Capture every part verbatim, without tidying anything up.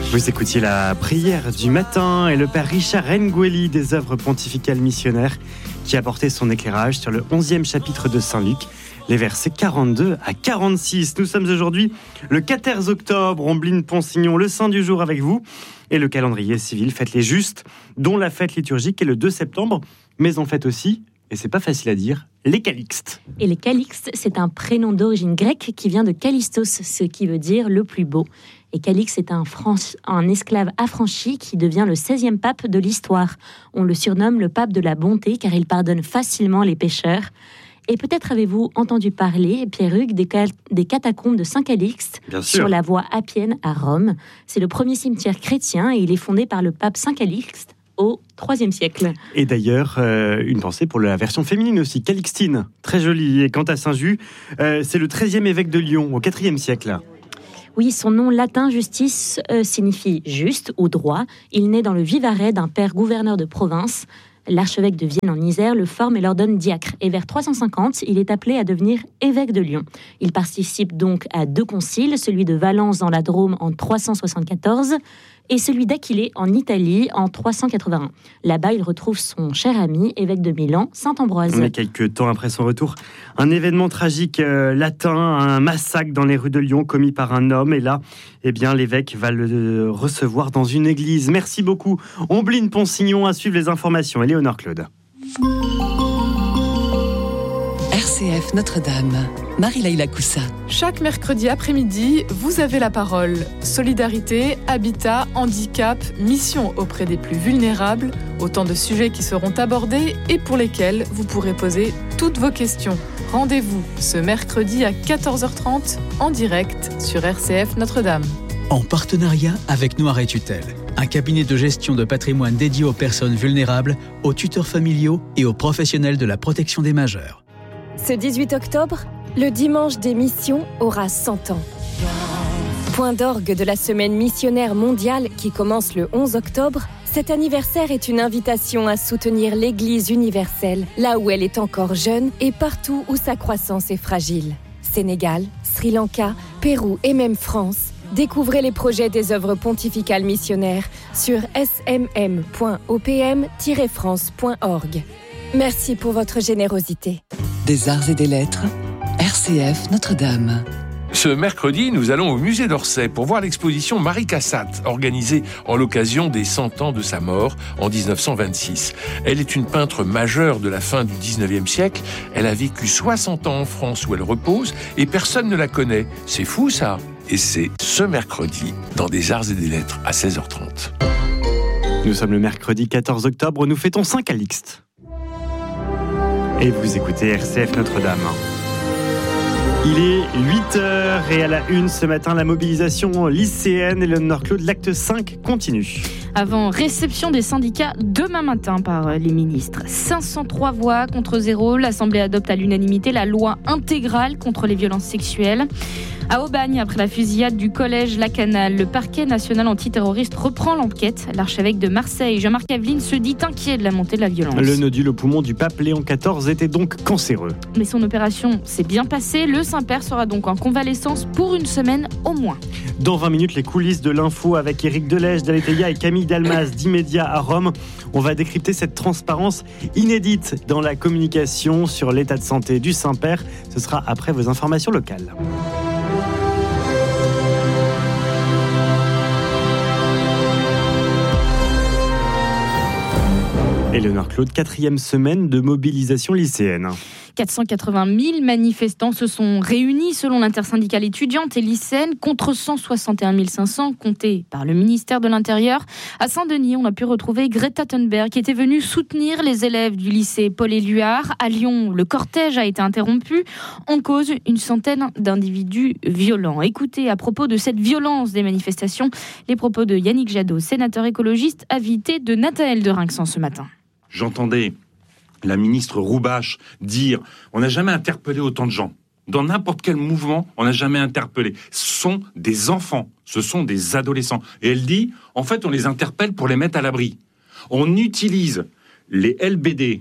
Vous écoutiez la prière du matin et le père Richard Ngueli des œuvres pontificales missionnaires qui a porté son éclairage sur le onzième chapitre de Saint Luc, les versets quarante-deux à quarante-six. Nous sommes aujourd'hui le quatorze octobre, Ombline Ponsignon, le saint du jour avec vous, et le calendrier civil fête les justes, dont la fête liturgique est le deux septembre, mais on fête aussi, et c'est pas facile à dire, les Calixtes. Et les Calixtes, c'est un prénom d'origine grecque qui vient de Callistos, ce qui veut dire le plus beau. Et Calixte est un, France, un esclave affranchi qui devient le seizième pape de l'histoire. On le surnomme le pape de la bonté car il pardonne facilement les pécheurs. Et peut-être avez-vous entendu parler, Pierre-Hugues, des, cal- des catacombes de Saint-Calixte sur la voie Appienne à Rome. C'est le premier cimetière chrétien et il est fondé par le pape Saint-Calixte au troisième siècle. Et d'ailleurs, euh, une pensée pour la version féminine aussi, Calixtine, très jolie. Et quant à Saint-Just, euh, c'est le treizième évêque de Lyon au quatrième siècle. Oui, son nom latin, Justice, euh, signifie juste ou droit. Il naît dans le Vivarais d'un père gouverneur de province. L'archevêque de Vienne en Isère le forme et l'ordonne diacre. Et vers trois cent cinquante, il est appelé à devenir évêque de Lyon. Il participe donc à deux conciles, celui de Valence dans la Drôme en trois cent soixante-quatorze et celui d'Aquilée en Italie en trois cent quatre-vingt-un. Là-bas, il retrouve son cher ami, évêque de Milan, saint Ambroise. Mais quelques temps après son retour, un événement tragique euh, latin, un massacre dans les rues de Lyon commis par un homme. Et là, eh bien, l'évêque va le recevoir dans une église. Merci beaucoup. Ombline Ponsignon à suivre les informations. Éléonore Claude. R C F Notre-Dame, Marie-Laïla Coussa. Chaque mercredi après-midi, vous avez la parole. Solidarité, habitat, handicap, mission auprès des plus vulnérables, autant de sujets qui seront abordés et pour lesquels vous pourrez poser toutes vos questions. Rendez-vous ce mercredi à quatorze heures trente en direct sur R C F Notre-Dame. En partenariat avec Noiret Tutelle, un cabinet de gestion de patrimoine dédié aux personnes vulnérables, aux tuteurs familiaux et aux professionnels de la protection des majeurs. Ce dix-huit octobre, le dimanche des missions aura cent ans. Point d'orgue de la semaine missionnaire mondiale qui commence le onze octobre, cet anniversaire est une invitation à soutenir l'Église universelle, là où elle est encore jeune et partout où sa croissance est fragile. Sénégal, Sri Lanka, Pérou et même France. Découvrez les projets des œuvres pontificales missionnaires sur s m m point o p m tiret france point org. Merci pour votre générosité. Des arts et des lettres, R C F Notre-Dame. Ce mercredi, nous allons au musée d'Orsay pour voir l'exposition Marie Cassatt, organisée en l'occasion des cent ans de sa mort en dix-neuf cent vingt-six. Elle est une peintre majeure de la fin du dix-neuvième siècle. Elle a vécu soixante ans en France où elle repose et personne ne la connaît. C'est fou ça. Et c'est ce mercredi dans Des arts et des lettres à seize heures trente. Nous sommes le mercredi quatorze octobre, nous fêtons Saint Calixte. Et vous écoutez R C F Notre-Dame. Il est huit heures et à la une ce matin, la mobilisation lycéenne et le Nord-Claude, l'acte cinq continue. Avant réception des syndicats demain matin par les ministres. cinq cent trois voix contre zéro. L'Assemblée adopte à l'unanimité la loi intégrale contre les violences sexuelles. À Aubagne, après la fusillade du collège Lacanal, le parquet national antiterroriste reprend l'enquête. L'archevêque de Marseille, Jean-Marc Aveline, se dit inquiet de la montée de la violence. Le nodule au poumon du pape Léon quatorze était donc cancéreux. Mais son opération s'est bien passée. Le Saint-Père sera donc en convalescence pour une semaine au moins. Dans vingt minutes, les coulisses de l'info avec Éric Delège, d'Aletheia et Camille Dalmas d'Immédiat à Rome. On va décrypter cette transparence inédite dans la communication sur l'état de santé du Saint-Père. Ce sera après vos informations locales. Éléonore Claude, quatrième semaine de mobilisation lycéenne. quatre cent quatre-vingt mille manifestants se sont réunis selon l'intersyndicale étudiante et lycéenne contre cent soixante et un mille cinq cents comptés par le ministère de l'Intérieur. À Saint-Denis, on a pu retrouver Greta Thunberg qui était venue soutenir les élèves du lycée Paul-Éluard. À Lyon, le cortège a été interrompu. En cause, une centaine d'individus violents. Écoutez, à propos de cette violence des manifestations, les propos de Yannick Jadot, sénateur écologiste, invité de Nathaël de Rinxan ce matin. J'entendais la ministre Roubache dire « On n'a jamais interpellé autant de gens. Dans n'importe quel mouvement, on n'a jamais interpellé. Ce sont des enfants, ce sont des adolescents. » Et elle dit « En fait, on les interpelle pour les mettre à l'abri. On utilise les L B D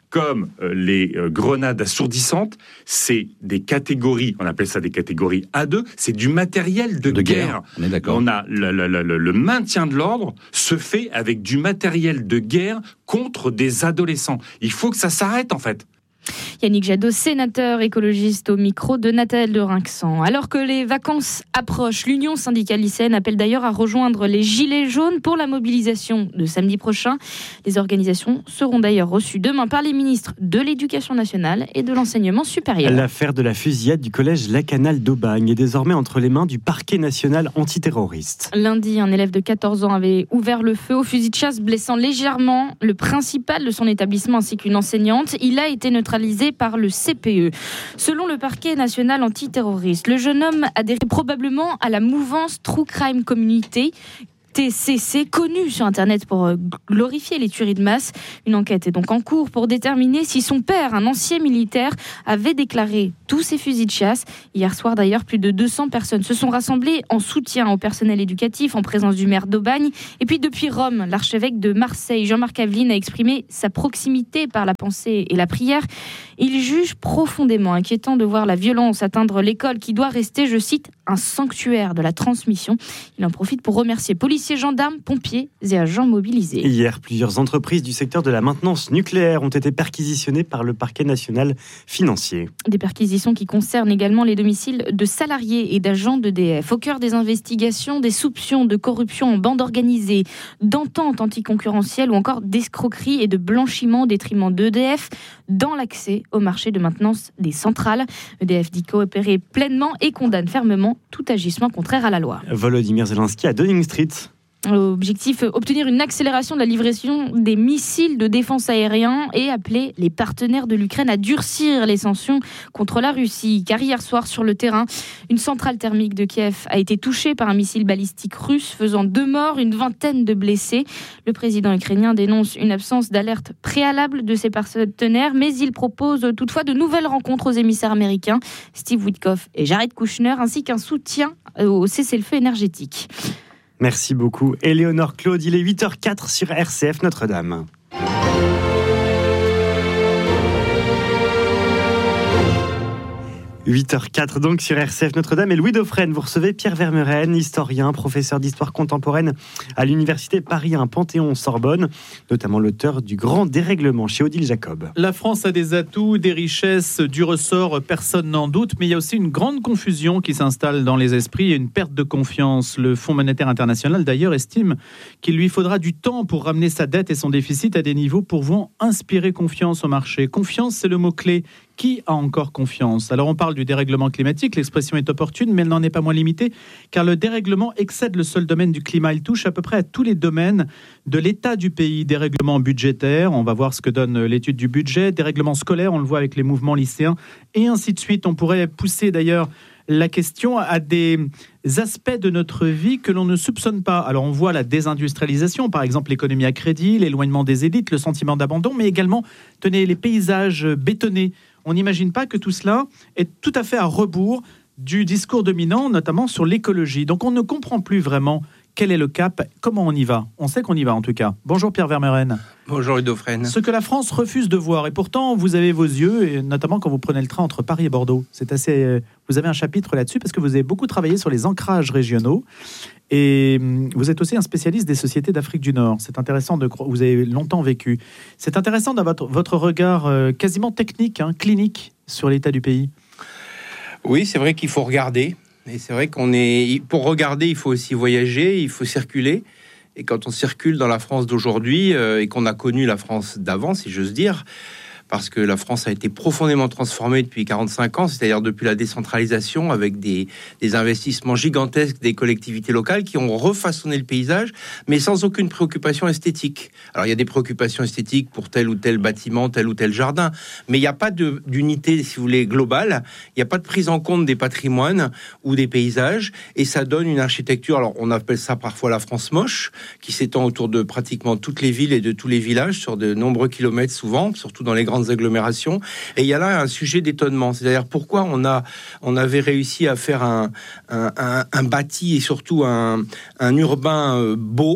comme euh, les euh, grenades assourdissantes, c'est des catégories, on appelle ça des catégories A deux, c'est du matériel de, de guerre. guerre. On est d'accord. On a le, le, le, le maintien de l'ordre se fait avec du matériel de guerre contre des adolescents. Il faut que ça s'arrête en fait. Yannick Jadot, sénateur écologiste au micro de Nathalie de Rinxan. Alors que les vacances approchent, l'Union syndicale lycéenne appelle d'ailleurs à rejoindre les Gilets jaunes pour la mobilisation de samedi prochain. Les organisations seront d'ailleurs reçues demain par les ministres de l'Éducation nationale et de l'Enseignement supérieur. L'affaire de la fusillade du collège Lacanal d'Aubagne est désormais entre les mains du parquet national antiterroriste. Lundi, un élève de quatorze ans avait ouvert le feu au fusil de chasse, blessant légèrement le principal de son établissement ainsi qu'une enseignante. Il a été neutralisé par le C P E. Selon le parquet national antiterroriste, le jeune homme adhérait probablement à la mouvance True Crime Community, T C C, connu sur Internet pour glorifier les tueries de masse. Une enquête est donc en cours pour déterminer si son père, un ancien militaire, avait déclaré tous ces fusils de chasse. Hier soir d'ailleurs, plus de deux cents personnes se sont rassemblées en soutien au personnel éducatif en présence du maire d'Aubagne. Et puis depuis Rome, l'archevêque de Marseille, Jean-Marc Aveline, a exprimé sa proximité par la pensée et la prière. Il juge profondément inquiétant de voir la violence atteindre l'école qui doit rester, je cite, un sanctuaire de la transmission. Il en profite pour remercier policiers, gendarmes, pompiers et agents mobilisés. Hier, plusieurs entreprises du secteur de la maintenance nucléaire ont été perquisitionnées par le parquet national financier. Des perquisitions qui concernent également les domiciles de salariés et d'agents d'E D F. Au cœur des investigations, des soupçons de corruption en bande organisée, d'entente anticoncurrentielle ou encore d'escroquerie et de blanchiment au détriment d'E D F dans l'accès au marché de maintenance des centrales. E D F dit coopérer pleinement et condamne fermement tout agissement contraire à la loi. Volodymyr Zelensky à Downing Street. Objectif, obtenir une accélération de la livraison des missiles de défense aériens et appeler les partenaires de l'Ukraine à durcir les sanctions contre la Russie. Car hier soir, sur le terrain, une centrale thermique de Kiev a été touchée par un missile balistique russe, faisant deux morts, une vingtaine de blessés. Le président ukrainien dénonce une absence d'alerte préalable de ses partenaires, mais il propose toutefois de nouvelles rencontres aux émissaires américains, Steve Witkoff et Jared Kushner, ainsi qu'un soutien au cessez-le-feu énergétique. Merci beaucoup, Éléonore Claude. Il est huit heures quatre sur R C F Notre-Dame. huit heures quatre donc sur R C F Notre-Dame et Louis Dauphren. Vous recevez Pierre Vermeuren, historien, professeur d'histoire contemporaine à l'université Paris un Panthéon-Sorbonne, notamment l'auteur du Grand Dérèglement chez Odile Jacob. La France a des atouts, des richesses, du ressort, personne n'en doute, mais il y a aussi une grande confusion qui s'installe dans les esprits et une perte de confiance. Le Fonds monétaire international d'ailleurs estime qu'il lui faudra du temps pour ramener sa dette et son déficit à des niveaux pouvant inspirer confiance au marché. Confiance, c'est le mot-clé. Qui a encore confiance ? Alors on parle du dérèglement climatique, l'expression est opportune, mais elle n'en est pas moins limitée, car le dérèglement excède le seul domaine du climat. Il touche à peu près à tous les domaines de l'état du pays. Dérèglement budgétaire, on va voir ce que donne l'étude du budget, dérèglement scolaire, on le voit avec les mouvements lycéens, et ainsi de suite. On pourrait pousser d'ailleurs la question à des aspects de notre vie que l'on ne soupçonne pas. Alors on voit la désindustrialisation, par exemple l'économie à crédit, l'éloignement des élites, le sentiment d'abandon, mais également, tenez, les paysages bétonnés. On n'imagine pas que tout cela est tout à fait à rebours du discours dominant, notamment sur l'écologie. Donc on ne comprend plus vraiment quel est le cap, comment on y va. On sait qu'on y va en tout cas. Bonjour Pierre Vermeuren. Bonjour Louis Dauphren. Ce que la France refuse de voir, et pourtant vous avez vos yeux, et notamment quand vous prenez le train entre Paris et Bordeaux. C'est assez. Vous avez un chapitre là-dessus parce que vous avez beaucoup travaillé sur les ancrages régionaux. Et vous êtes aussi un spécialiste des sociétés d'Afrique du Nord. C'est intéressant de vous avez longtemps vécu. C'est intéressant d'avoir votre, votre regard euh, quasiment technique, hein, clinique sur l'état du pays. Oui, c'est vrai qu'il faut regarder. Et c'est vrai qu'on est pour regarder, il faut aussi voyager, il faut circuler. Et quand on circule dans la France d'aujourd'hui euh, et qu'on a connu la France d'avant, si j'ose dire, parce que la France a été profondément transformée depuis quarante-cinq ans, c'est-à-dire depuis la décentralisation, avec des, des investissements gigantesques des collectivités locales qui ont refaçonné le paysage, mais sans aucune préoccupation esthétique. Alors, il y a des préoccupations esthétiques pour tel ou tel bâtiment, tel ou tel jardin, mais il n'y a pas de, d'unité, si vous voulez, globale. Il n'y a pas de prise en compte des patrimoines ou des paysages, et ça donne une architecture, alors on appelle ça parfois la France moche, qui s'étend autour de pratiquement toutes les villes et de tous les villages, sur de nombreux kilomètres souvent, surtout dans les grandes agglomérations. Et il y a là un sujet d'étonnement, c'est-à-dire pourquoi on a on avait réussi à faire un un, un, un bâti et surtout un, un urbain beau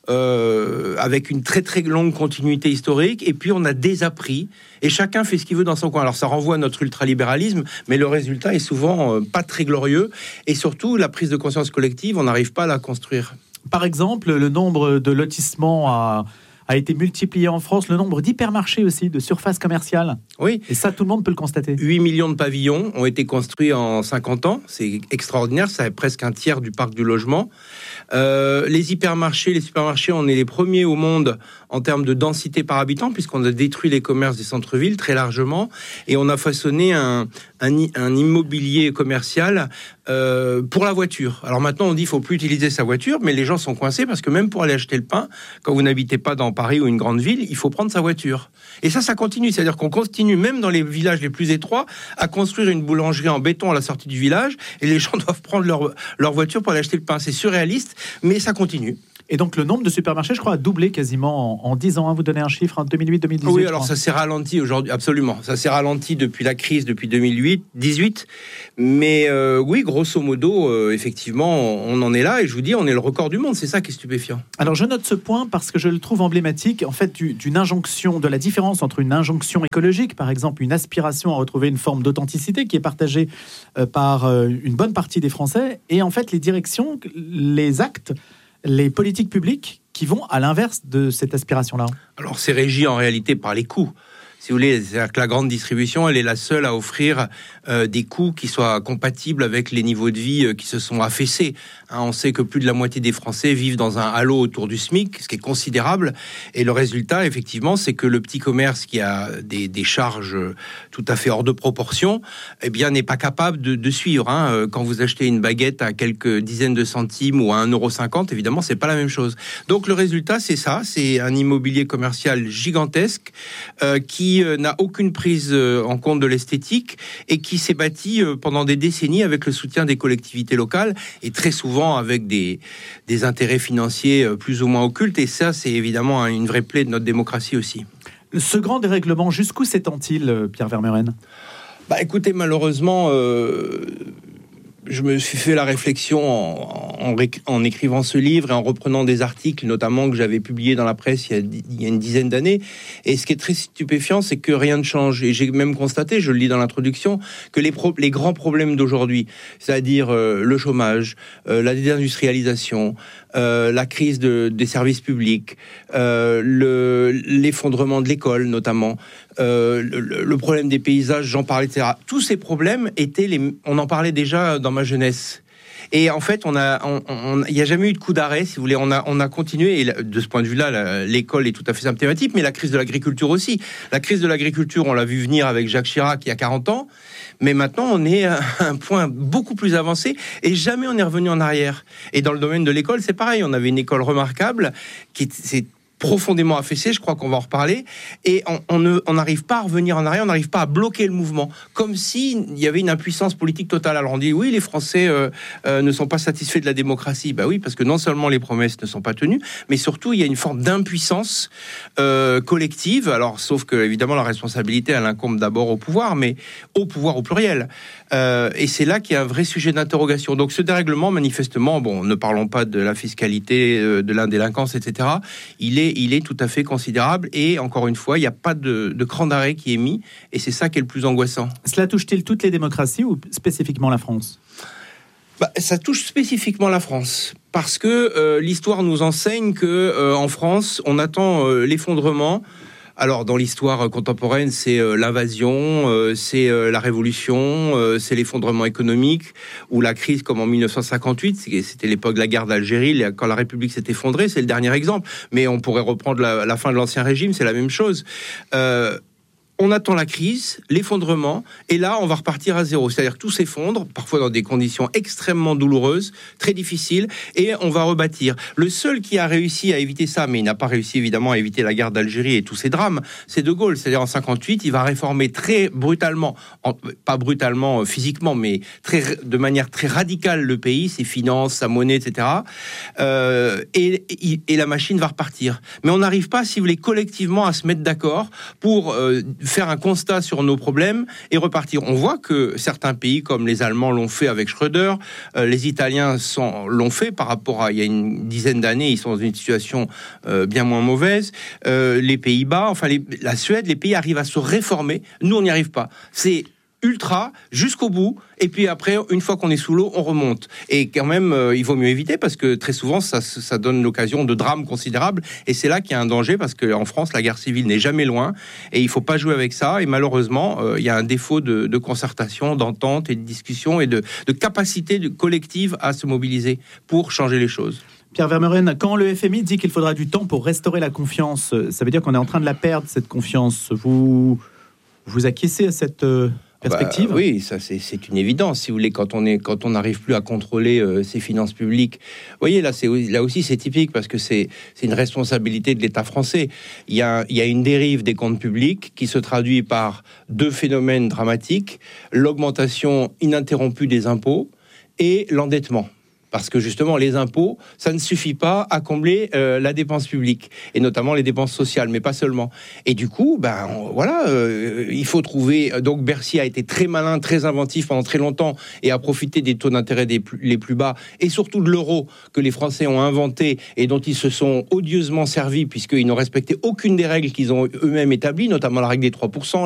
euh, avec une très très longue continuité historique, et puis on a désappris, et chacun fait ce qu'il veut dans son coin. Alors ça renvoie à notre ultralibéralisme, mais le résultat est souvent euh, pas très glorieux, et surtout la prise de conscience collective, on n'arrive pas à la construire. Par exemple, le nombre de lotissements a... a été multiplié en France, le nombre d'hypermarchés aussi, de surfaces commerciales. Oui. Et ça, tout le monde peut le constater. huit millions de pavillons ont été construits en cinquante ans. C'est extraordinaire, c'est presque un tiers du parc du logement. Euh, les hypermarchés, les supermarchés, on est les premiers au monde en termes de densité par habitant, puisqu'on a détruit les commerces des centres-villes très largement, et on a façonné un, un, un immobilier commercial euh, pour la voiture. Alors maintenant, on dit qu'il ne faut plus utiliser sa voiture, mais les gens sont coincés, parce que même pour aller acheter le pain, quand vous n'habitez pas dans Paris ou une grande ville, il faut prendre sa voiture. Et ça, ça continue. C'est-à-dire qu'on continue, même dans les villages les plus étroits, à construire une boulangerie en béton à la sortie du village, et les gens doivent prendre leur, leur voiture pour aller acheter le pain. C'est surréaliste, mais ça continue. Et donc le nombre de supermarchés, je crois, a doublé quasiment en, en dix ans. Hein. Vous donnez un chiffre en deux mille huit deux mille dix-huit. Oui, alors ça s'est ralenti aujourd'hui, absolument. Ça s'est ralenti depuis la crise, depuis deux mille huit dix-huit. Mais euh, oui, grosso modo, euh, effectivement, on en est là. Et je vous dis, on est le record du monde. C'est ça qui est stupéfiant. Alors je note ce point parce que je le trouve emblématique, en fait, du, d'une injonction, de la différence entre une injonction écologique, par exemple, une aspiration à retrouver une forme d'authenticité qui est partagée euh, par euh, une bonne partie des Français, et en fait les directions, les actes, les politiques publiques qui vont à l'inverse de cette aspiration-là. Alors, c'est régi en réalité par les coûts. Si vous voulez, c'est-à-dire que la grande distribution, elle est la seule à offrir euh, des coûts qui soient compatibles avec les niveaux de vie euh, qui se sont affaissés. Hein, on sait que plus de la moitié des Français vivent dans un halo autour du SMIC, ce qui est considérable. Et le résultat, effectivement, c'est que le petit commerce qui a des, des charges tout à fait hors de proportion, eh bien, n'est pas capable de, de suivre. Hein. Quand vous achetez une baguette à quelques dizaines de centimes ou à un euro cinquante, évidemment, c'est pas la même chose. Donc, le résultat, c'est ça. C'est un immobilier commercial gigantesque euh, qui n'a aucune prise en compte de l'esthétique et qui s'est bâti pendant des décennies avec le soutien des collectivités locales et très souvent avec des, des intérêts financiers plus ou moins occultes. Et ça, c'est évidemment une vraie plaie de notre démocratie aussi. Ce grand dérèglement, jusqu'où s'étend-il, Pierre Vermeuren ? Bah, écoutez, malheureusement... Euh... Je me suis fait la réflexion en, en, en écrivant ce livre et en reprenant des articles, notamment que j'avais publiés dans la presse il y a, il y a une dizaine d'années. Et ce qui est très stupéfiant, c'est que rien ne change. Et j'ai même constaté, je le lis dans l'introduction, que les, pro- les grands problèmes d'aujourd'hui, c'est-à-dire euh, le chômage, euh, la désindustrialisation, euh, la crise de, des services publics, euh, le, l'effondrement de l'école notamment, euh, le, le problème des paysages, j'en parlais, et cetera. Tous ces problèmes étaient les... On en parlait déjà dans ma jeunesse. Et en fait, on a, on, on, il n'y a jamais eu de coup d'arrêt, si vous voulez. On a, on a continué. Et de ce point de vue-là, la, l'école est tout à fait symptomatique, mais la crise de l'agriculture aussi. La crise de l'agriculture, on l'a vu venir avec Jacques Chirac il y a quarante ans. Mais maintenant, on est à un point beaucoup plus avancé et jamais on est revenu en arrière. Et dans le domaine de l'école, c'est pareil. On avait une école remarquable qui s'est profondément affaissé, je crois qu'on va en reparler, et on n'arrive pas à revenir en arrière, on n'arrive pas à bloquer le mouvement, comme s'il y avait une impuissance politique totale. Alors on dit, oui, les Français euh, euh, ne sont pas satisfaits de la démocratie. Bah oui, parce que non seulement les promesses ne sont pas tenues, mais surtout, il y a une forme d'impuissance euh, collective, alors sauf que, évidemment, la responsabilité, elle incombe d'abord au pouvoir, mais au pouvoir au pluriel. Euh, et c'est là qu'il y a un vrai sujet d'interrogation. Donc ce dérèglement, manifestement, bon, ne parlons pas de la fiscalité, euh, de l'indélinquance, et cetera, il est il est tout à fait considérable et encore une fois, il n'y a pas de, de cran d'arrêt qui est mis et c'est ça qui est le plus angoissant. Cela touche-t-il toutes les démocraties ou spécifiquement la France ? Bah, ça touche spécifiquement la France parce que euh, l'histoire nous enseigne que euh, en France, on attend euh, l'effondrement. Alors, dans l'histoire contemporaine, c'est euh, l'invasion, euh, c'est euh, la révolution, euh, c'est l'effondrement économique, ou la crise comme en dix-neuf cent cinquante-huit, c'était l'époque de la guerre d'Algérie, quand la République s'est effondrée, c'est le dernier exemple. Mais on pourrait reprendre la, la fin de l'Ancien Régime, c'est la même chose. Euh, on attend la crise, l'effondrement, et là, on va repartir à zéro. C'est-à-dire que tout s'effondre, parfois dans des conditions extrêmement douloureuses, très difficiles, et on va rebâtir. Le seul qui a réussi à éviter ça, mais il n'a pas réussi évidemment à éviter la guerre d'Algérie et tous ces drames, c'est De Gaulle. C'est-à-dire en cinquante-huit, il va réformer très brutalement, en, pas brutalement physiquement, mais très, de manière très radicale le pays, ses finances, sa monnaie, et cetera. Euh, et, et, et la machine va repartir. Mais on n'arrive pas, si vous voulez, collectivement à se mettre d'accord pour... Euh, faire un constat sur nos problèmes et repartir. On voit que certains pays, comme les Allemands l'ont fait avec Schröder, euh, les Italiens sont, l'ont fait par rapport à il y a une dizaine d'années, ils sont dans une situation euh, bien moins mauvaise. Euh, les Pays-Bas, enfin les, la Suède, les pays arrivent à se réformer. Nous, on n'y arrive pas. C'est ultra jusqu'au bout, et puis après, une fois qu'on est sous l'eau, on remonte. Et quand même, euh, il vaut mieux éviter, parce que très souvent, ça, ça donne l'occasion de drames considérables, et c'est là qu'il y a un danger, parce qu'en France, la guerre civile n'est jamais loin, et il ne faut pas jouer avec ça, et malheureusement, euh, il y a un défaut de, de concertation, d'entente et de discussion, et de, de capacité de, collective à se mobiliser pour changer les choses. Pierre Vermeuren, quand le F M I dit qu'il faudra du temps pour restaurer la confiance, ça veut dire qu'on est en train de la perdre, cette confiance. Vous, vous acquiescez à cette... Euh... perspective ? Bah, oui, ça c'est, c'est une évidence. Si vous voulez, quand on est, quand on n'arrive plus à contrôler euh, ses finances publiques, vous voyez là, c'est là aussi c'est typique parce que c'est c'est une responsabilité de l'État français. Il y a il y a une dérive des comptes publics qui se traduit par deux phénomènes dramatiques: l'augmentation ininterrompue des impôts et l'endettement. Parce que justement, les impôts, ça ne suffit pas à combler euh, la dépense publique, et notamment les dépenses sociales, mais pas seulement. Et du coup, ben on, voilà, euh, il faut trouver. Donc Bercy a été très malin, très inventif pendant très longtemps, et a profité des taux d'intérêt des plus, les plus bas, et surtout de l'euro que les Français ont inventé et dont ils se sont odieusement servis, puisqu'ils n'ont respecté aucune des règles qu'ils ont eux-mêmes établies, notamment la règle des trois pour cent.